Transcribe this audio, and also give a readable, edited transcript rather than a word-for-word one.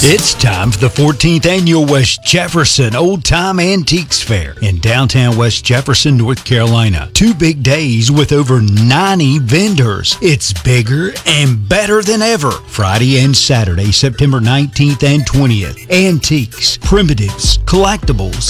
It's time for the 14th Annual West Jefferson Old Time Antiques Fair in downtown West Jefferson, North Carolina. 2 big days with over 90 vendors. It's bigger and better than ever. Friday and Saturday, September 19th and 20th. Antiques, primitives, collectibles,